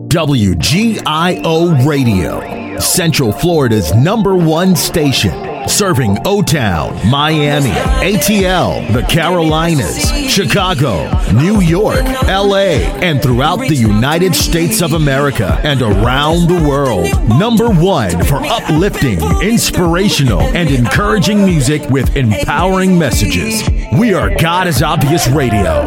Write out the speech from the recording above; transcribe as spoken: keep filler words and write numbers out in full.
W G I O Radio, Central Florida's number one station. Serving O-Town, Miami, A T L, the Carolinas, Chicago, New York, L A, and throughout the United States of America and around the world. Number one for uplifting, inspirational, and encouraging music with empowering messages. We are God is Obvious Radio.